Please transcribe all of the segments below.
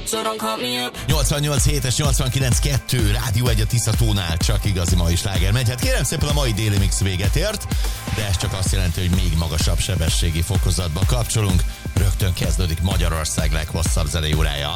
so don't call me up. 88.7-es, 89.2 Rádió 1 a Tiszatónál, csak igazi mai sláger megy. Hát kérem szépen, a mai déli mix véget ért, de ez csak azt jelenti, hogy még magasabb sebességi fokozatba kapcsolunk. Rögtön kezdődik Magyarország leghosszabb zenei órája.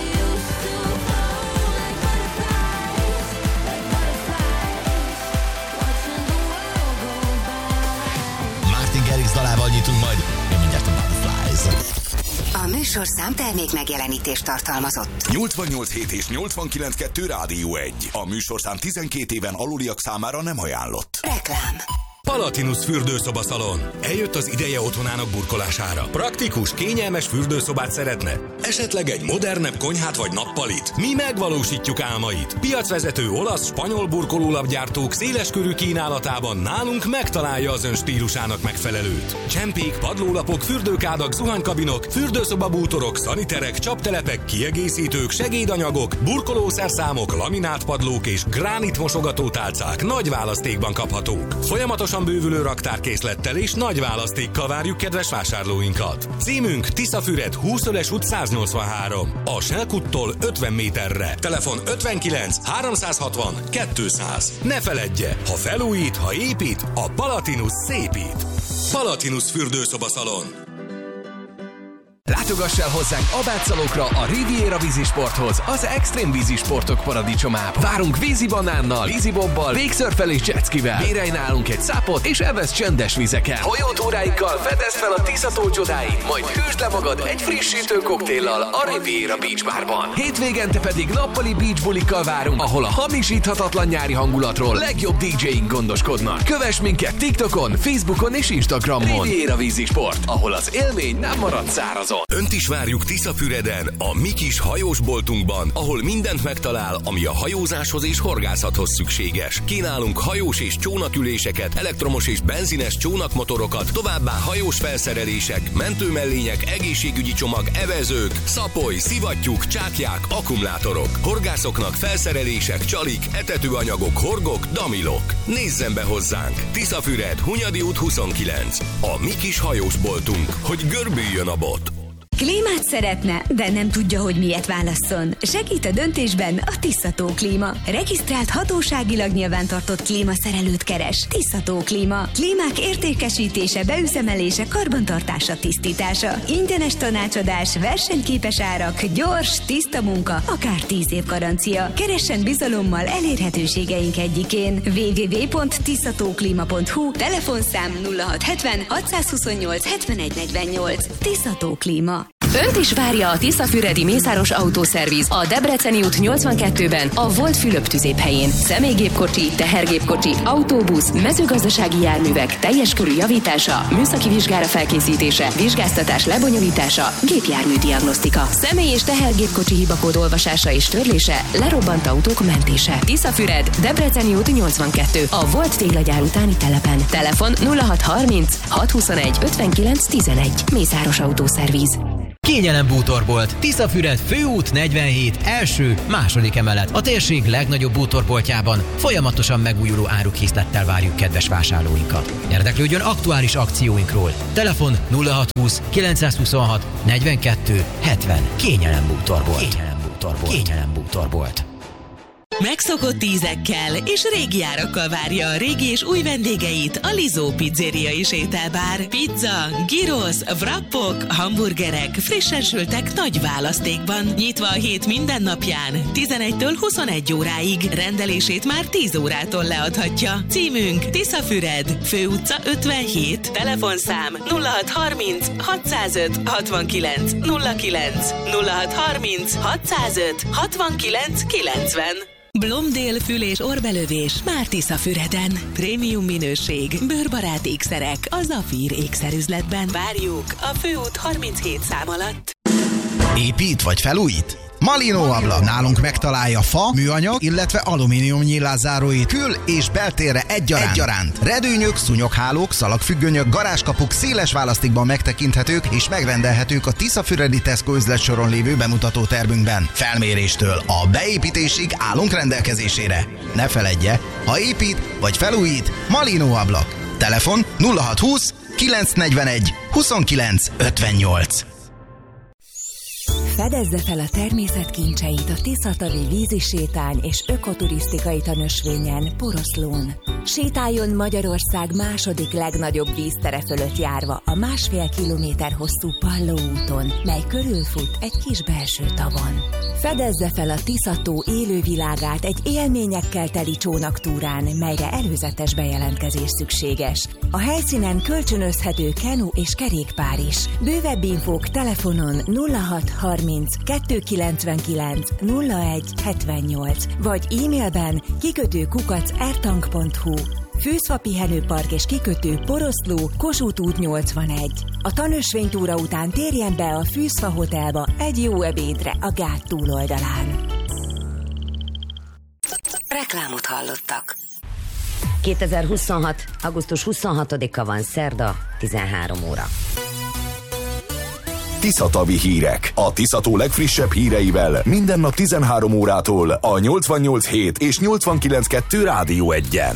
Martin Garrix dalával nyitunk majd, én mindjárt a Butterflies. A műsorszám termék megjelenítést tartalmazott. 88.7 és 89.2 Rádió 1. A műsorszám 12 éven aluliak számára nem ajánlott. Reklám. Palatinus fürdőszobaszalon. Eljött az ideje otthonának burkolására. Praktikus, kényelmes fürdőszobát szeretne? Esetleg egy modernebb konyhát vagy nappalit? Mi megvalósítjuk álmait. Piacvezető olasz, spanyol burkolólapgyártók széleskörű kínálatában nálunk megtalálja az ön stílusának megfelelőt. Csempék, padlólapok, fürdőkádak, zuhanykabinok, fürdőszobabútorok, szaniterek, csaptelepek, kiegészítők, segédanyagok, burkolószerszámok, laminátpadlók és gránit mosogatótálcák nagy választékban kaphatók. Folyamatosan bővülő raktárkészlettel és nagy választékkal várjuk kedves vásárlóinkat. Címünk Tiszafüred 20-ös út 183. A Selkuttól 50 méterre. Telefon 59 360 200. Ne feledje, ha felújít, ha épít, a Palatinus szépít. Palatinus fürdőszobaszalon. Látogass el hozzánk Abátszalokra, a Riviera vízisporthoz, az extrém vízisportok paradicsomába. Várunk vízibanánnal, vízibobbal, végszörfel és jetskivel. Bérelj nálunk egy szápot és evesz csendes vizeken. Hajótúráinkkal fedezd fel a Tiszató csodáit, majd hűsd le magad egy frissítő koktéllal a Riviera Beach Barban. Hétvégente pedig nappali beach bulikkal várunk, ahol a hamisíthatatlan nyári hangulatról legjobb DJ-ink gondoskodnak. Kövess minket TikTokon, Facebookon és Instagramon. Riviera vízisport, ahol az élmény nem marad szárazon. Önt is várjuk Tiszafüreden, a mi kis hajósboltunkban, ahol mindent megtalál, ami a hajózáshoz és horgászathoz szükséges. Kínálunk hajós és csónaküléseket, elektromos és benzines csónakmotorokat, továbbá hajós felszerelések, mentőmellények, egészségügyi csomag, evezők, szapoly, szivattyúk, csákják, akkumulátorok. Horgászoknak felszerelések, csalik, etetőanyagok, horgok, damilok. Nézzen be hozzánk! Tiszafüred, Hunyadi út 29. A mi kis hajósboltunk, hogy görbüljön a bot. Klímát szeretne, de nem tudja, hogy miért válasszon. Segít a döntésben a Tiszató Klíma. Regisztrált, hatóságilag nyilvántartott klímaszerelőt keres. Tiszató Klíma. Klímák értékesítése, beüzemelése, karbantartása, tisztítása. Ingyenes tanácsadás, versenyképes árak, gyors, tiszta munka, akár 10 év garancia. Keressen bizalommal elérhetőségeink egyikén. www.tiszatóklima.hu. Telefonszám 0670 628 7148. Tiszató Klíma. Önt is várja a Tiszafüredi Mészáros Autószerviz a Debreceni út 82-ben, a Volt Fülöp tüzéphelyén. Személygépkocsi, tehergépkocsi, autóbusz, mezőgazdasági járművek teljes körű javítása, műszaki vizsgára felkészítése, vizsgáztatás lebonyolítása, gépjármű diagnosztika, személy- és tehergépkocsi hibakód olvasása és törlése, lerobbant autók mentése. Tiszafüred, Debreceni út 82, a Volt téglagyár utáni telepen. Telefon 0630 621 59 11. Mészáros Autószerviz. Kényelem bútorbolt. Tiszafüred főút 47, első, második emelet. A térség legnagyobb bútorboltjában folyamatosan megújuló árukkészlettel várjuk kedves vásárlóinkat. Érdeklődjön aktuális akcióinkról. Telefon 0620 926 42 70. Kényelem bútorbolt. Kényelem bútorbolt. Kényelem bútorbolt. Megszokott ízekkel és régi árakkal várja a régi és új vendégeit a Lizó Pizzeria és ételbár. Pizza, gyrosz, wrappok, hamburgerek, frissen sültek nagy választékban. Nyitva a hét minden napján, 11-től 21 óráig. Rendelését már 10 órától leadhatja. Címünk Tiszafüred, Főutca 57, telefonszám 0630 605 69 09 0630 605 69 90. Blomdale fül- és orrbelövés már Tiszafüreden. Prémium minőség, bőrbarát ékszerek a Zafír ékszerüzletben. Várjuk a Főút 37 szám alatt. Épít vagy felújít? Malinó ablak. Nálunk megtalálja fa, műanyag, illetve alumínium nyílászáróit kül- és beltérre egyaránt. Redőnyök, szúnyoghálók, szalagfüggönyök, garázskapuk széles választékban megtekinthetők és megrendelhetők a Tiszafüredi Tesco üzletsoron lévő bemutató termünkben. Felméréstől a beépítésig állunk rendelkezésére. Ne feledje, ha épít vagy felújít, Malinó ablak. Telefon 0620 941 29 58. Fedezze fel a természet kincseit a Tiszatavi vízisétány és ökoturisztikai tanösvényen, Poroszlón. Sétáljon Magyarország második legnagyobb víztere fölött járva a 1,5 kilométer hosszú Palló úton, mely körülfut egy kis belső tavon. Fedezze fel a Tiszató élővilágát egy élményekkel teli csónaktúrán, melyre előzetes bejelentkezés szükséges. A helyszínen kölcsönözhető kenu és kerékpár is. Bővebb infók telefonon 0630 299 01 78 vagy e-mailben kikötő@ertank.hu. Fűszfa pihenőpark és kikötő Poroszló, Kossuth út 81. A tanösvénytúra után térjen be a Fűszfa Hotelba egy jó ebédre a gát túloldalán. Reklámot hallottak. 2026. augusztus 26-a van, szerda, 13 óra. Tiszatavi hírek. A Tiszató legfrissebb híreivel minden nap 13 órától a 88.7 és 89.2 Rádió 1-en.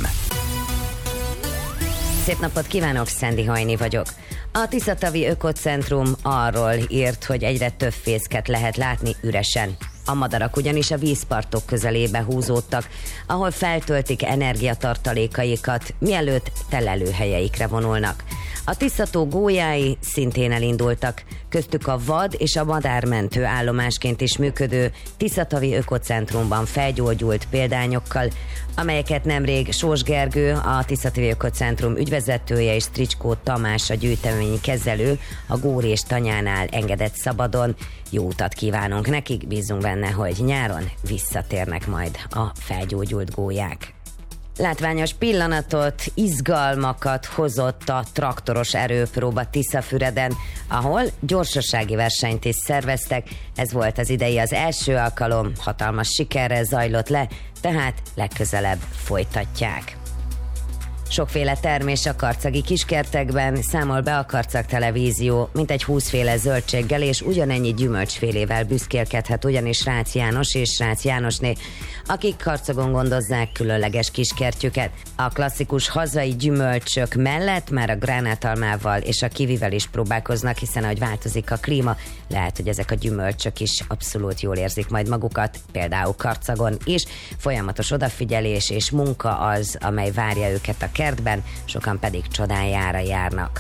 Szép napot kívánok, Szendi Hajni vagyok. A Tiszatavi Ökocentrum arról írt, hogy egyre több fészket lehet látni üresen. A madarak ugyanis a vízpartok közelébe húzódtak, ahol feltöltik energiatartalékaikat, mielőtt telelőhelyeikre vonulnak. A Tiszató gólyái szintén elindultak, köztük a vad és a madármentő állomásként is működő Tiszatavi Ökocentrumban felgyógyult példányokkal, amelyeket nemrég Sós Gergő, a Tiszatavi Ökocentrum ügyvezetője és Stricskó Tamás, a gyűjteményi kezelő a Górés tanyánál engedett szabadon. Jó utat kívánunk nekik, bízunk benne, hogy nyáron visszatérnek majd a felgyógyult gólyák. Látványos pillanatot, izgalmakat hozott a traktoros erőpróba Tiszafüreden, ahol gyorsasági versenyt is szerveztek. Ez volt az idei az első alkalom, hatalmas sikerrel zajlott le, tehát legközelebb folytatják. Sokféle termés a karcagi kiskertekben, számol be a Karcag Televízió, mintegy 20 féle zöldséggel és ugyanennyi gyümölcsfélével büszkélkedhet ugyanis Rácz János és Rácz Jánosné, akik Karcagon gondozzák különleges kiskertjüket. A klasszikus hazai gyümölcsök mellett már a gránátalmával és a kivivel is próbálkoznak, hiszen ahogy változik a klíma, lehet, hogy ezek a gyümölcsök is abszolút jól érzik majd magukat, például Karcagon is. Folyamatos odafigyelés és munka az, amely várja őket a kertben, sokan pedig csodájára járnak.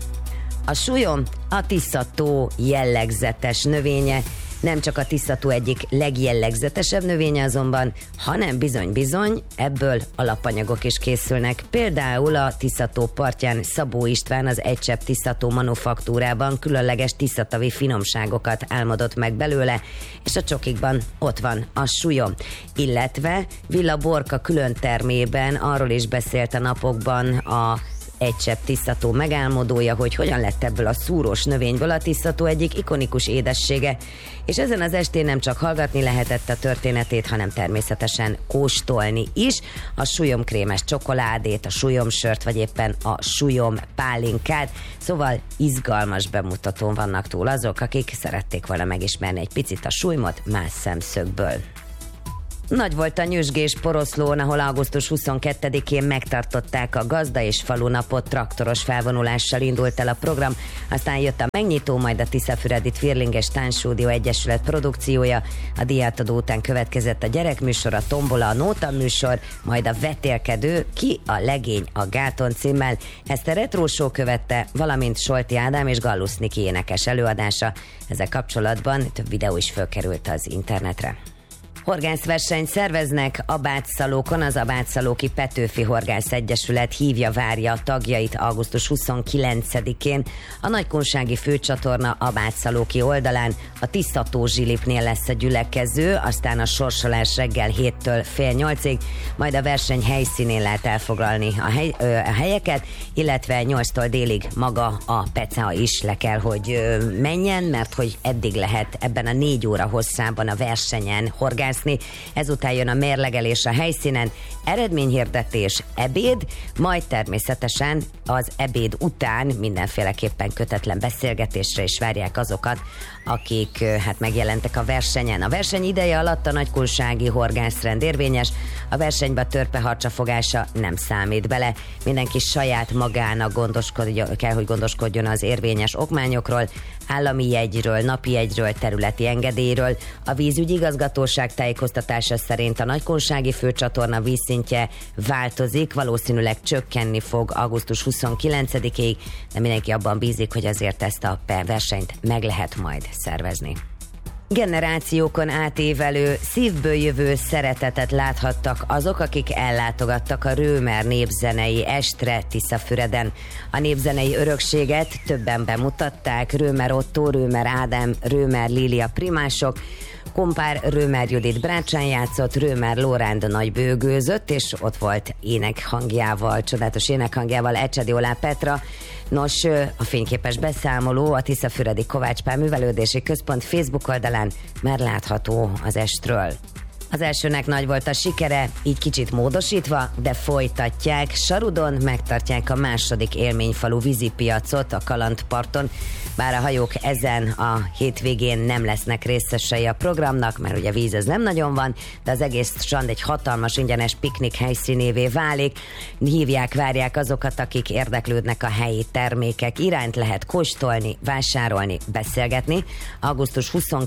A súlyom a Tiszató jellegzetes növénye, nem csak a Tiszató egyik legjellegzetesebb növénye azonban, hanem bizony-bizony ebből alapanyagok is készülnek. Például a Tiszató partján Szabó István az Egy Csepp Tiszató manufaktúrában különleges tiszatavi finomságokat álmodott meg belőle, és a csokikban ott van a súlyom. Illetve Villa Borka külön termében arról is beszélt a napokban a Egy Csepp Tiszató megálmodója, hogy hogyan lett ebből a szúrós növényből a Tiszató egyik ikonikus édessége, és ezen az estén nem csak hallgatni lehetett a történetét, hanem természetesen kóstolni is a súlyomkrémes csokoládét, a súlyomsört, vagy éppen a súlyom pálinkát, szóval izgalmas bemutatón vannak túl azok, akik szerették volna megismerni egy picit a súlymot más szemszögből. Nagy volt a nyüzsgés Poroszlón, ahol augusztus 22-én megtartották a Gazda és Falu napot, traktoros felvonulással indult el a program, aztán jött a megnyitó, majd a Tiszafüredi Twirlinges Táncstúdió Egyesület produkciója, a díjátadó után következett a gyerekműsor, a tombola, a nóta műsor, majd a vetélkedő, Ki a legény a gáton címmel. Ezt a retro show követte, valamint Solti Ádám és Gallusz Niki énekes előadása. Ezzel kapcsolatban több videó is fölkerült az internetre. Horgászversenyt szerveznek Abátszalókon, az Abátszalóki Petőfi Horgász Egyesület várja a tagjait augusztus 29-én. A Nagykunsági főcsatorna Abátszalóki oldalán a Tiszató Zsilipnél lesz a gyülekező, aztán a sorsolás reggel 7-től fél 8-ig, majd a verseny helyszínén lehet elfoglalni a helyeket, illetve 8-tól délig maga a PECA is le kell, hogy menjen, mert hogy eddig lehet ebben a 4 óra hosszában a versenyen horgászni. Ezután jön a mérlegelés a helyszínen, eredményhirdetés, ebéd, majd természetesen az ebéd után mindenféleképpen kötetlen beszélgetésre is várják azokat, akik hát megjelentek a versenyen. A verseny ideje alatt a nagykunsági horgászrend érvényes, a versenybe a törpeharcsa fogása nem számít bele. Mindenki saját magának kell, hogy gondoskodjon az érvényes okmányokról, állami jegyről, napi jegyről, területi engedélyről. A vízügyi igazgatóság tájékoztatása szerint a nagykunsági főcsatorna vízszintje változik, valószínűleg csökkenni fog augusztus 29-ig, de mindenki abban bízik, hogy azért ezt a versenyt meg lehet majd szervezni. Generációkon átévelő, szívből jövő szeretetet láthattak azok, akik ellátogattak a Römer népzenei estre Tiszafüreden. A népzenei örökséget többen bemutatták: Römer Otto, Römer Ádám, Römer Lília primások, kompár Römer Judit brácsán játszott, Römer Lóránd nagybőgőzött, és ott volt énekhangjával, csodálatos énekhangjával Ecsedi Olá Petra. Nos, a fényképes beszámoló a Tiszafüredi Kovács Pál Művelődési Központ Facebook oldalán már látható az estről. Az elsőnek nagy volt a sikere, így kicsit módosítva, de folytatják. Sarudon megtartják a második élményfalu vízipiacot a Kalandparton, bár a hajók ezen a hétvégén nem lesznek részesei a programnak, mert ugye víz ez nem nagyon van, de az egész strand egy hatalmas ingyenes piknik helyszínévé válik. Hívják, várják azokat, akik érdeklődnek a helyi termékek iránt, lehet kóstolni, vásárolni, beszélgetni augusztus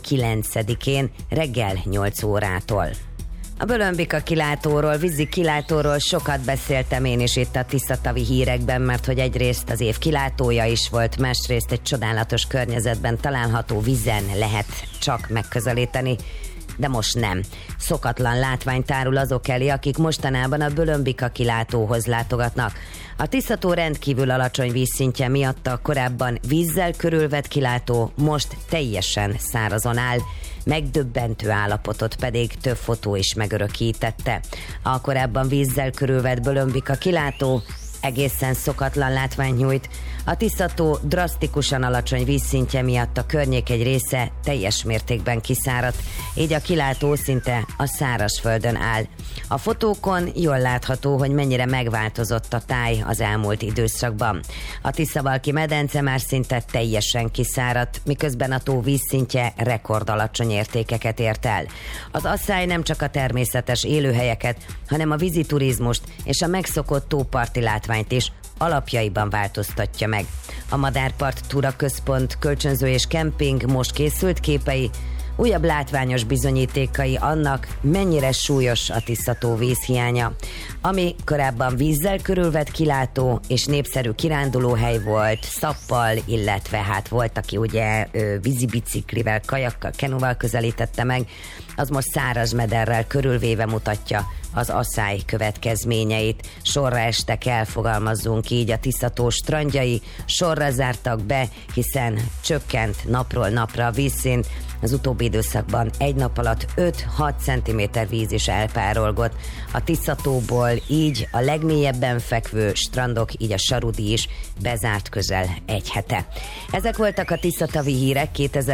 29-én reggel 8 órától. A Bölömbika kilátóról, vízi kilátóról sokat beszéltem én is itt a Tiszatavi hírekben, mert hogy egyrészt az év kilátója is volt, másrészt egy csodálatos környezetben található vízen lehet csak megközelíteni, de most nem. Szokatlan látvány tárul azok elé, akik mostanában a Bölömbika kilátóhoz látogatnak. A Tiszató rendkívül alacsony vízszintje miatt a korábban vízzel körülvett kilátó most teljesen szárazon áll, megdöbbentő állapotot pedig több fotó is megörökítette. A korábban vízzel körülvett Bölömbika kilátó egészen szokatlan látványt nyújt. A Tiszató drasztikusan alacsony vízszintje miatt a környék egy része teljes mértékben kiszáradt, így a kilátó szinte a szárazföldön áll. A fotókon jól látható, hogy mennyire megváltozott a táj az elmúlt időszakban. A Tiszavalki medence már szinte teljesen kiszáradt, miközben a tó vízszintje rekordalacsony értékeket ért el. Az asszály nem csak a természetes élőhelyeket, hanem a víziturizmust és a megszokott tóparti látványt is alapjaiban változtatja meg. A Madárpart Túraközpont kölcsönző és kemping most készült képei újabb látványos bizonyítékai annak, mennyire súlyos a Tiszató vízhiánya. Ami korábban vízzel körülvett kilátó és népszerű kirándulóhely volt, szappal, illetve hát volt, aki ugye vízibiciklivel, kajakkal, kenuval közelítette meg, az most száraz mederrel körülvéve mutatja az asszály következményeit. Sorra estek el, fogalmazzunk így, a Tiszató strandjai, sorra zártak be, hiszen csökkent napról napra a vízszint. Az utóbbi időszakban egy nap alatt 5-6 cm víz is elpárolgott a Tiszatóból, így a legmélyebben fekvő strandok, így a Sarudi is bezárt közel egy hete. Ezek voltak a Tiszatavi hírek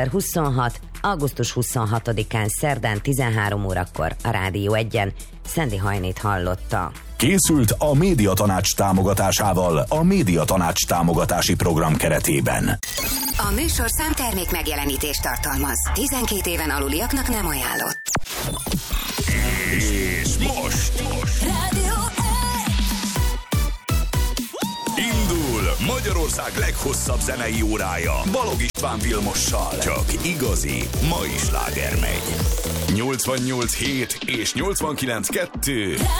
2026. augusztus 26-án szerdán 13 órakor a Rádió 1-en. Szendi Hajnit hallotta. Készült a Médiatanács támogatásával a Médiatanács támogatási program keretében. A műsorszám termék megjelenítést tartalmaz. 12 éven aluliaknak nem ajánlott. És most Rádió 1! Indul Magyarország leghosszabb zenei órája Balog István Vilmossal. Csak igazi mai sláger megy. 88.7 és 89.2